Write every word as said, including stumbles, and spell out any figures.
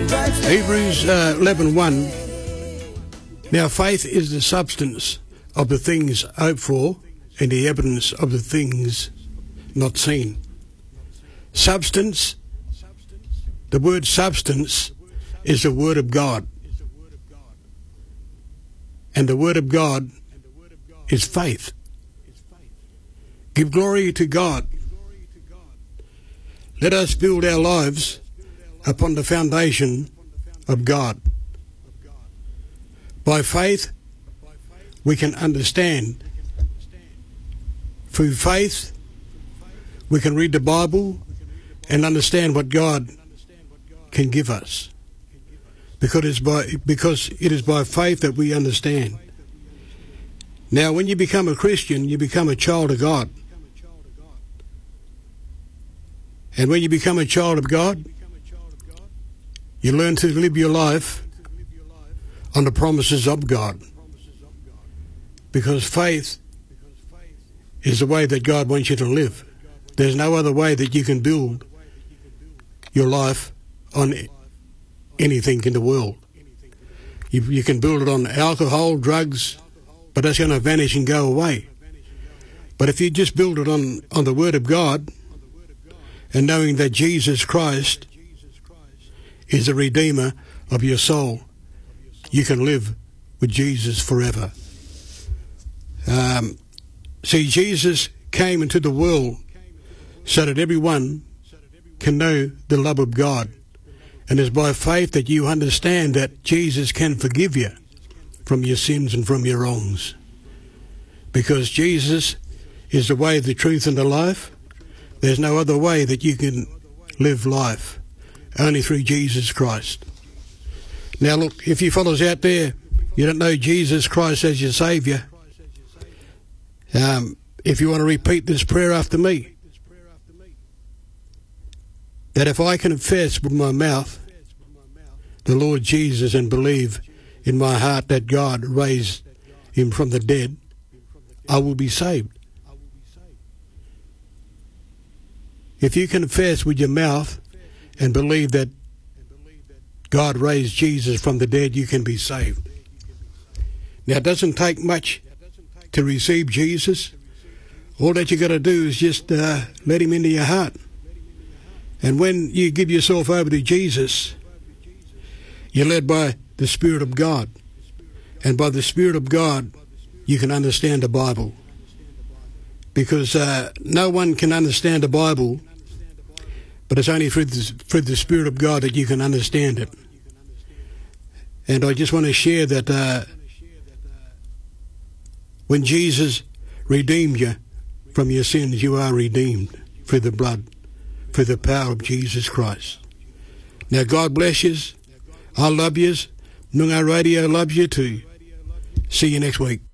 Hebrews uh, eleven one. Now faith is the substance of the things hoped for and the evidence of the things not seen. Substance, the word substance is the word of God. And the word of God is faith. Give glory to God. Let us build our lives upon the foundation of God. By faith, we can understand. Through faith, we can read the Bible and understand what God can give us. Because it's by, because it is by faith that we understand. Now, when you become a Christian, you become a child of God. And when you become a child of God, you learn to live your life on the promises of God. Because faith is the way that God wants you to live. There's no other way that you can build your life on anything in the world. You, you can build it on alcohol, drugs, but that's going to vanish and go away. But if you just build it on, on the Word of God, and knowing that Jesus Christ is the Redeemer of your soul, you can live with Jesus forever. Um, see, Jesus came into the world so that everyone can know the love of God. And it's by faith that you understand that Jesus can forgive you from your sins and from your wrongs. Because Jesus is the way, the truth, and the life. There's no other way that you can live life, only through Jesus Christ. Now look, if you fellows out there, you don't know Jesus Christ as your Saviour, um, if you want to repeat this prayer after me, that if I confess with my mouth the Lord Jesus and believe in my heart that God raised him from the dead, I will be saved. If you confess with your mouth and believe that God raised Jesus from the dead, you can be saved. Now, it doesn't take much to receive Jesus. All that you got to do is just uh, let him into your heart. And when you give yourself over to Jesus, you're led by the Spirit of God. And by the Spirit of God, you can understand the Bible. Because uh, no one can understand the Bible, but it's only through the, through the Spirit of God that you can understand it. And I just want to share that uh, when Jesus redeemed you from your sins, you are redeemed through the blood, through the power of Jesus Christ. Now, God bless you. I love you. Noongar Radio loves you too. See you next week.